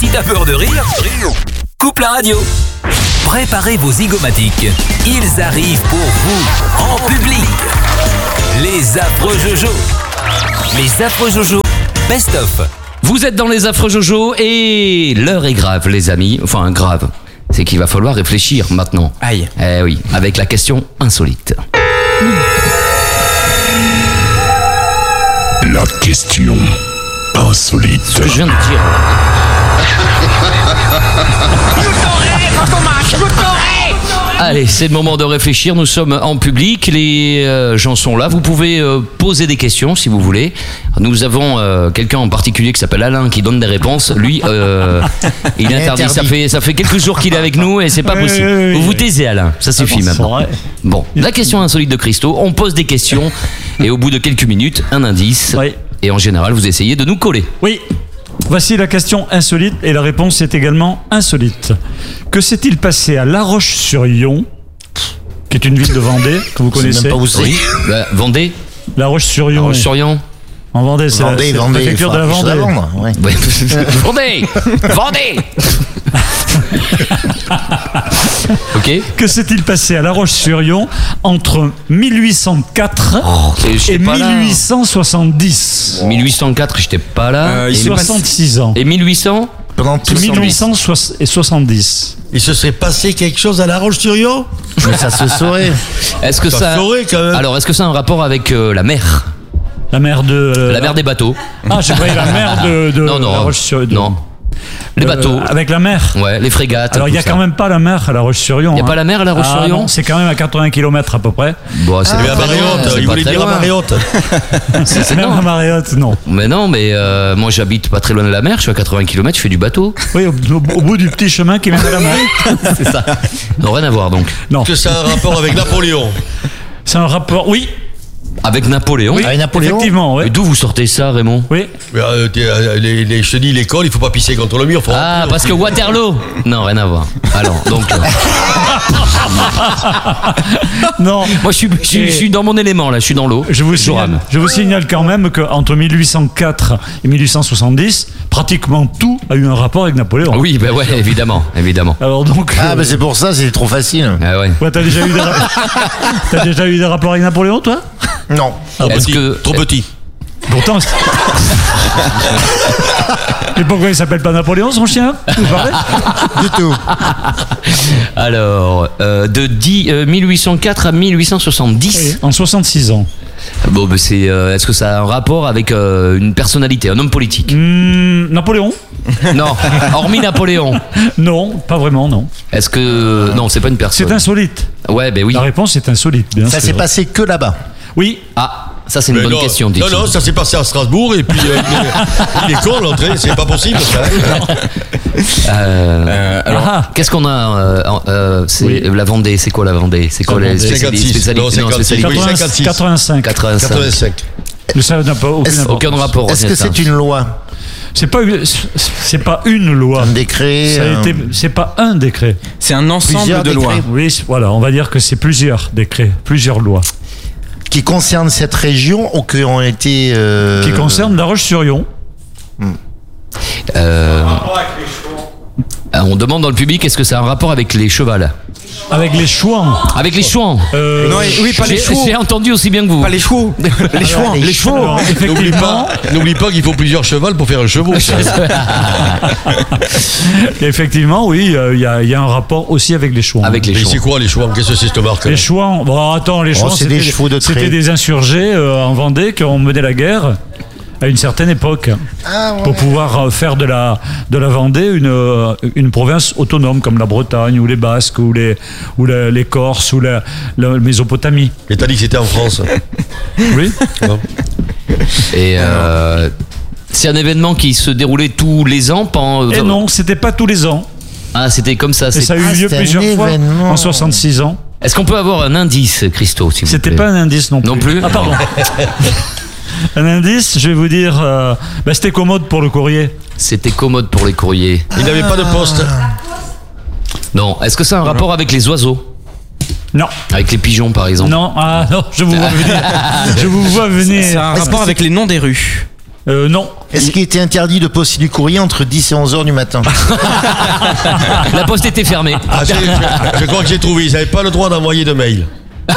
Si t'as peur de rire, coupe la radio. Préparez vos zygomatiques. Ils arrivent pour vous, en public. Les affreux Jojo. Les affreux Jojo, best of. Vous êtes dans les affreux Jojo et l'heure est grave, les amis. Enfin, grave. C'est qu'il va falloir réfléchir maintenant. Aïe. Eh oui, avec la question insolite. La question insolite. Ce que je viens de dire. Allez, c'est le moment de réfléchir. Nous sommes en public, les gens sont là. Vous pouvez poser des questions si vous voulez. Nous avons quelqu'un en particulier qui s'appelle Alain qui donne des réponses. Lui, il est interdit. Ça fait quelques jours qu'il est avec nous et c'est pas possible. Vous vous taisez, Alain. Ça suffit maintenant. Bon, la question insolite de Christo. On pose des questions et au bout de quelques minutes, un indice. Oui. Et en général, vous essayez de nous coller. Oui. Voici la question insolite et la réponse est également insolite. Que s'est-il passé à La Roche-sur-Yon, qui est une ville de Vendée que vous connaissez? Même pas où c'est. Oui. Vendée. La Roche-sur-Yon. La Roche-sur-Yon. En Vendée, c'est la préfecture de la Vendée. Ouais. Ouais. Vendée. Vendée. Ok. Que s'est-il passé à La Roche-sur-Yon entre 1804 et 1870? 1804, j'étais pas là. Et 66 ans. Et 1800 Pendant tout 1870. Il se serait passé quelque chose à La Roche-sur-Yon? Mais ça se saurait. Est-ce que ça saurait quand même. Alors, est-ce que ça a un rapport avec la mer? La mer de... La mer des bateaux. Ah, j'ai pris la mer de Non, La Roche-sur-Yon. non. Les bateaux. Avec la mer. Ouais, les frégates. Alors, il n'y a quand même pas la mer à La Roche-sur-Yon. Il n'y a pas la mer à La Roche-sur-Yon? Non, c'est quand même à 80 km à peu près. Bon, c'est Mais à Mariotte, il voulait dire à Mariotte. C'est Même à Mariotte, non. Mais non, mais moi j'habite pas très loin de la mer, je suis à 80 km, je fais du bateau. Oui, au bout du petit chemin qui mène à la mer. C'est ça. Non, rien à voir donc. Non. Que ça a un rapport avec Napoléon? C'est un rapport... Oui. Avec Napoléon. Oui, Avec Napoléon. effectivement, oui. Et d'où vous sortez ça, Raymond? Oui. Mais, je te dis, l'école, il faut pas pisser contre le mur. Faut Ah, parce que Waterloo. Non, rien à voir. Alors, donc. Non. Moi, je suis dans mon élément là, je suis dans l'eau. Je vous signale quand même qu'entre 1804 et 1870, pratiquement tout a eu un rapport avec Napoléon. Oui, ben ouais, évidemment. Alors donc... Ah, bah c'est pour ça, c'est trop facile. Ah ouais. Ouais, t'as déjà eu des rapports avec Napoléon, toi? Non. Est-ce que Trop petit. Pourtant... Et pourquoi il s'appelle pas Napoléon, son chien? Vous parlez? Du tout. Alors, de 1804 à 1870. Oui, en 66 ans. Bon, ben c'est. Est-ce que ça a un rapport avec une personnalité, un homme politique? Napoléon? Non, hormis Napoléon. Non, pas vraiment, non. Est-ce que non, c'est pas une personne. C'est insolite. Ouais, ben oui. La réponse est insolite, bien Ça sûr. s'est passé que là-bas. Oui. Ah, ça c'est une Mais bonne non, question. Non, ça s'est passé à Strasbourg et puis il est con l'entrée, c'est pas possible ça. Alors, qu'est-ce qu'on a c'est la Vendée, c'est quoi la Vendée? C'est quoi les 56. Non, 56. Oui, 56. 85. 85. Mais ça n'a pas aucune importance. Aucun rapport. Est-ce que c'est une loi? C'est pas une loi. Un décret? C'est pas un décret. C'est un ensemble Plusieurs de lois. décrets. Oui, voilà, on va dire que c'est plusieurs décrets, plusieurs lois. Qui concernent cette région ou qui ont été... Qui concernent La Roche-sur-Yon. On demande dans le public, est-ce que ça a un rapport avec les chevals? Avec les chouans. Avec les chouans. Non, oui, pas les chevaux. J'ai entendu aussi bien que vous. Pas les chevaux. Les chevaux. les chevaux. Alors, effectivement, N'oublie pas qu'il faut plusieurs chevaux pour faire un chevaux. effectivement, oui, il y a un rapport aussi avec les chouans. Avec les Mais chouans. c'est quoi les chevaux? Qu'est-ce que c'est cette marque? Les chouans, bon attends, les chouans, c'est des chevaux de trait. c'était des insurgés en Vendée qui ont mené la guerre à une certaine époque pour pouvoir faire de la Vendée une province autonome comme la Bretagne ou les Basques ou les Corses ou la Mésopotamie. Mais t'as dit que c'était en France. Oui. Non. Et c'est un événement qui se déroulait tous les ans pendant. Et non, c'était pas tous les ans. Ah, c'était comme ça. Et ça a eu lieu c'était un plusieurs fois événement. en 66 ans. Est-ce qu'on peut avoir un indice, Christo, s'il vous C'était plaît? pas un indice non plus. Non plus. Ah pardon. Un indice, je vais vous dire, c'était commode pour le courrier. C'était commode pour les courriers. Il n'avait pas de poste. Non. Est-ce que ça a un rapport avec les oiseaux? Non. Avec les pigeons, par exemple? Non, je vous vois venir. Je vous vois venir. C'est un rapport avec les noms des rues. Non. Est-ce qu'il était interdit de poster du courrier entre 10 et 11 heures du matin? La poste était fermée. Ah, je crois que j'ai trouvé. Ils n'avaient pas le droit d'envoyer de mail. Oui.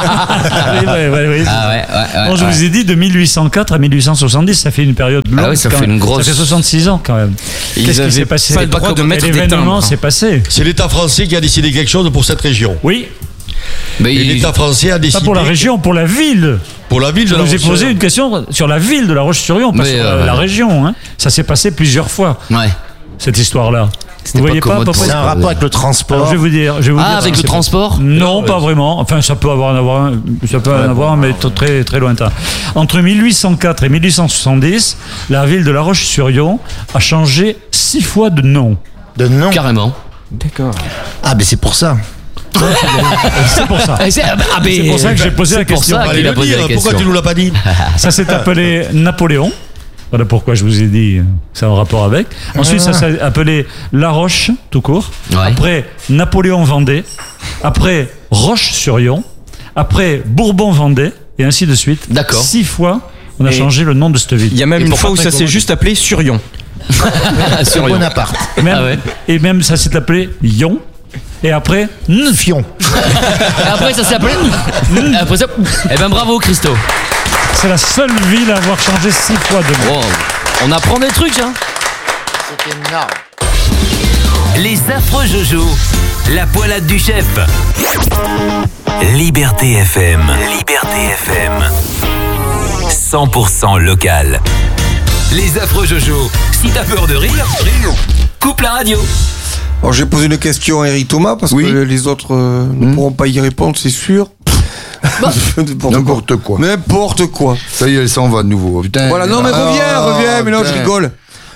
Ah ouais. Bon, je vous ai dit, de 1804 à 1870, ça fait une période longue. Ah oui, ça quand fait même. une grosse- Ça fait 66 ans quand même. Qu'est-ce qui s'est passé? pas le droit de mettre des L'événement timbres. s'est passé. C'est l'État français qui a décidé quelque chose pour cette région. Oui, Mais Et l'État français a décidé. pas pour la région, pour la ville. Pour la ville de Je La vous ai Roche-sur-Yon. posé une question sur la ville de La Roche-sur-Yon, pas Mais, sur la région. Hein. Ça s'est passé plusieurs fois, Ouais. cette histoire-là. C'était Vous voyez pas pas à commode peu pour près? C'est un rapport avec le transport. Alors, je vais vous dire Ah, ce avec qui le s'est transport? passé. Non, pas vraiment. Enfin, ça peut en avoir un, mais très, très lointain. Entre 1804 et 1870, la ville de La Roche-sur-Yon a changé 6 fois de nom. De nom. Carrément. D'accord. Ah, mais c'est pour ça. C'est pour ça. C'est C'est pour ça que j'ai posé la question. C'est pour ça Allez qu'il a le posé la dire, pourquoi tu question. nous l'as pas dit? Ça s'est appelé Napoléon. Voilà pourquoi je vous ai dit, c'est un rapport avec. Ensuite, ça s'est appelé La Roche, tout court. Ouais. Après, Napoléon-Vendée. Après, Roche-sur-Yon. Après, Bourbon-Vendée. Et ainsi de suite. D'accord. 6 fois, on a Et changé le nom de cette ville. Il y a même Et une pourquoi fois où très ça s'est commode? juste appelé Sur-Yon. Sur Lyon. Bonaparte. Et même, Ah ouais. et même ça s'est appelé Yon. Et après, Fion. Et après, ça s'est appelé. Après ça. Eh ben, bravo, Christo. c'est la seule ville à avoir changé 6 fois de nom. Wow. On apprend des trucs, hein. C'est énorme. Les affreux Jojo, la poilade du chef. Liberté FM. Liberté FM. 100% local. Les affreux Jojo, si t'as peur de rire, coupe la radio. Alors j'ai posé une question à Eric Thomas parce Oui. que les autres ne pourront pas y répondre, c'est sûr. N'importe quoi. N'importe quoi. Ça y est, elle s'en va de nouveau. Putain. Voilà, non mais reviens, mais non, je putain. rigole.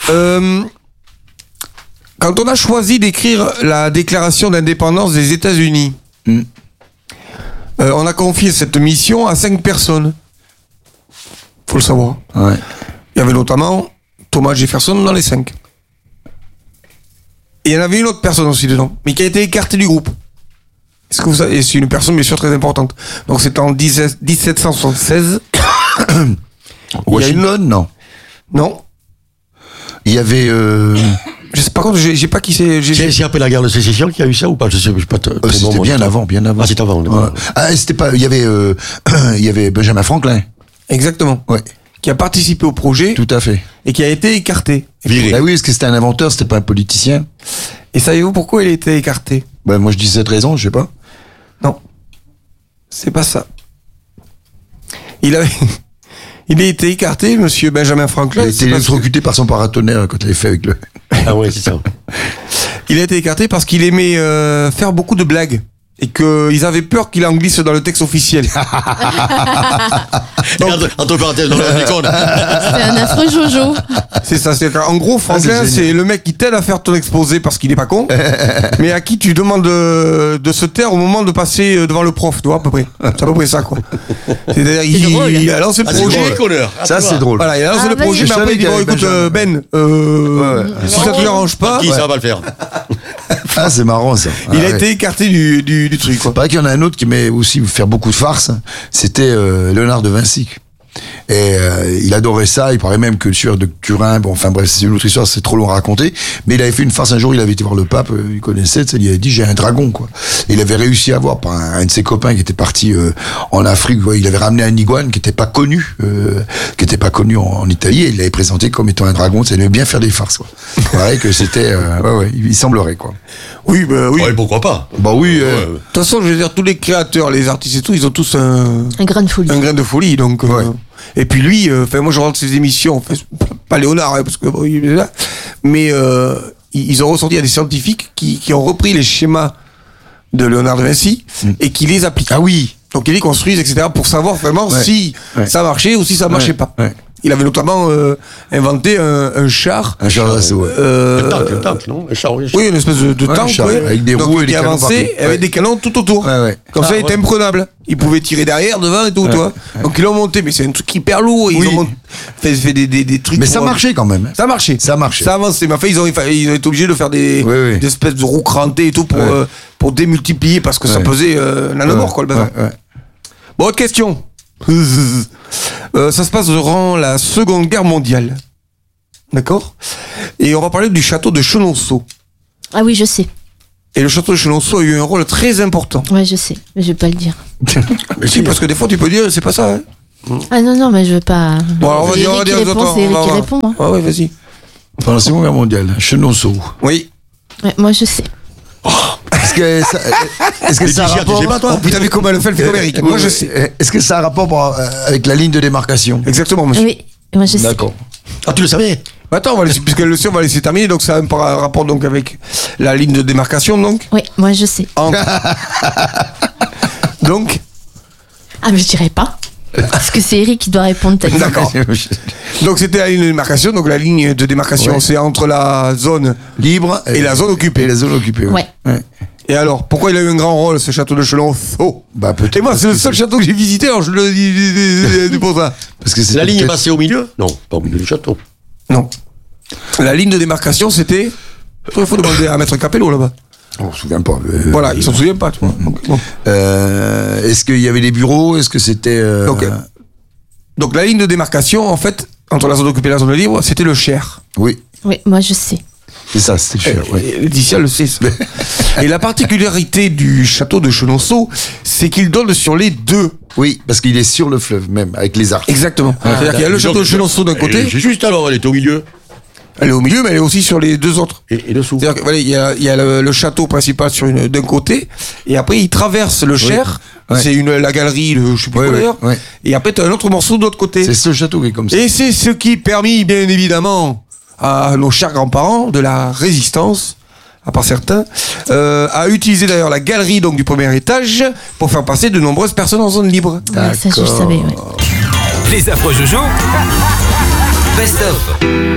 Quand on a choisi d'écrire la déclaration d'indépendance des États-Unis, on a confié cette mission à 5 personnes. Faut le savoir. Ouais. Il y avait notamment Thomas Jefferson dans les 5. Et il y en avait une autre personne aussi dedans, mais qui a été écartée du groupe. Est-ce que vous savez, et c'est une personne bien sûr très importante. Donc c'est en 1776. Washington, non. Non. Il y avait. Je sais, par contre, j'ai pas qui c'est. C'est après la guerre de sécession qu'il y a eu ça ou pas? Je sais pas. C'était bien avant, bien avant. Ah, c'était avant. Ouais. Ah, c'était pas. Il y avait Benjamin Franklin. Exactement. Ouais. Qui a participé au projet Tout à fait. et qui a été écarté. Viré. Bah oui, parce que c'était un inventeur, c'était pas un politicien. Et savez-vous pourquoi il a été écarté? Bah moi je dis cette raison, je sais pas. Non. C'est pas ça. Il a été écarté, monsieur Benjamin Il Franklin. a été c'est parce que- électrocuté par son paratonnerre quand il avait fait avec le. Ah ouais, c'est ça. Il a été écarté parce qu'il aimait faire beaucoup de blagues. Et qu'ils avaient peur qu'il en glisse dans le texte officiel. Entre parenthèses, dans le décor. C'est un affreux Jojo. C'est ça, c'est en gros, Franklin, c'est c'est le mec qui t'aide à faire ton exposé parce qu'il est pas con, mais à qui tu demandes de se taire au moment de passer devant le prof, tu vois, à peu près. C'est à peu près ça, quoi. C'est-à-dire, il a lancé le projet. Ça c'est drôle. Voilà, il a lancé le vas-y. projet, Je mais après savais il dit, qu'il y bon, avait écoute, Benjamin. Ben, si ça te dérange pas, Qui ça va le faire? Ah c'est marrant ça. il Ah, a ouais. été écarté du truc, quoi. Pareil qu'il y en a un autre qui aimait aussi faire beaucoup de farces. C'était Léonard de Vinci. Et il adorait ça. Il paraît même que le sieur de Turin, bon, enfin bref, c'est une autre histoire, c'est trop long à raconter. Mais il avait fait une farce un jour. Il avait été voir le pape. Il connaissait. Il avait dit j'ai un dragon quoi. Et il avait réussi à voir par un de ses copains qui était parti en Afrique. Ouais, il avait ramené un iguane qui était pas connu, en Italie. Et il l'avait présenté comme étant un dragon. Ça aimait bien faire des farces. Quoi. Pareil que c'était. Ouais, il semblerait quoi. Oui, ben oui. Ouais, pourquoi pas? Bah oui. De toute façon, je veux dire, tous les créateurs, les artistes et tout, ils ont tous Un grain de folie. un grain de folie, donc. Ouais. Et puis lui, enfin moi je regarde ses émissions, enfin, pas Léonard, hein, parce que bon, il est là, mais ils ont ressorti à des scientifiques qui ont repris les schémas de Léonard de Vinci et qui les appliquent. Ah oui. Donc ils les construisent, etc., pour savoir vraiment Ouais. si Ouais. ça marchait ou si ça marchait pas. Ouais. Il avait notamment inventé un char. Un char d'assaut. Ouais. Le tank, non? Le char, oui. Oui, une espèce de Ouais, un tank, char, ouais. avec des Donc, roues et qui des canons avançait partout. avec Ouais. des canons tout autour. Ouais, ouais. Comme ça, il était imprenable. Il pouvait tirer derrière, devant et tout, tu vois. Donc ils l'ont monté, mais c'est un truc hyper lourd. Ils Oui. ont fait des trucs. Mais ça pour- marchait quand même. Ça marchait. Ça marchait. Ça avançait. Mais enfin, ils ont été obligés de faire des espèces de roues crantées et tout pour démultiplier parce que ça Ouais. pesait nanomort, quoi, le bazar. Ouais, ouais. Bon, autre question. Ça se passe durant la Seconde Guerre mondiale. D'accord ? Et on va parler du château de Chenonceau. Ah oui, je sais. Et le château de Chenonceau a eu un rôle très important. Ouais, je sais. Mais je vais pas le dire. Mais si, parce que des fois tu peux dire, c'est pas ça. Hein. Ah non, mais je veux pas. Bon, alors on va C'est dire, Eric qui répond, c'est Eric qui répond. Hein. Ah ouais, vas-y. Pendant la Seconde Guerre mondiale, Chenonceau. Oui. Ouais, moi, je sais. Est-ce que ça a rapport... tu sais pas, toi Oh putain, mais comment elle le fait comme Eric. Moi, je sais. Est-ce que ça a rapport avec la ligne de démarcation? Exactement, monsieur. Oui, moi, je sais. D'accord. Ah, tu le savais? Attends, puisqu'elle le sait, on va laisser terminer. Donc, ça a un rapport donc, avec la ligne de démarcation, donc. Oui, moi, je sais. Donc. Ah, mais je dirais pas. Parce que c'est Eric qui doit répondre. D'accord. Donc, c'était la ligne de démarcation. Donc, la ligne de démarcation, c'est entre la zone libre et la zone occupée. Et la zone occupée, ouais. Et alors, pourquoi il a eu un grand rôle, ce château de Chenonceau? Bah, peut-être. Et moi, c'est le seul château que j'ai visité, alors je le dis pour ça. Parce que La ligne est passée au milieu? Non, pas au milieu du château. Non. La ligne de démarcation, c'était. Il faut demander à Maître Capello là-bas. On se souvient pas. Voilà, ils s'en souviennent pas, tu vois. Bon. Est-ce qu'il y avait des bureaux? Est-ce que c'était. Donc, la ligne de démarcation, en fait, entre la zone occupée et la zone libre, c'était le Cher. Oui. Oui, moi, je sais. C'est ça, c'était le Cher, oui. Laetitia le sait. Et la particularité du château de Chenonceau, c'est qu'il donne sur les deux. Oui, parce qu'il est sur le fleuve, même, avec les arcs. Exactement. C'est-à-dire qu'il y a le château de Chenonceau d'un côté. C'est juste alors, elle était au milieu. Elle est au milieu, mais elle est aussi sur les deux autres. Et dessous. C'est-à-dire que, voilà, il y a le château principal d'un côté, et après il traverse le Cher. Ouais. C'est la galerie, je sais plus quoi d'ailleurs. Ouais. Et après tu as un autre morceau de l'autre côté. C'est ce château qui est comme ça. Et c'est ce qui permit, bien évidemment, à nos chers grands-parents de la résistance, à part certains, à utiliser d'ailleurs la galerie donc du premier étage pour faire passer de nombreuses personnes en zone libre. Ouais, ça, je savais, ouais. Les affreux Jojo, best of.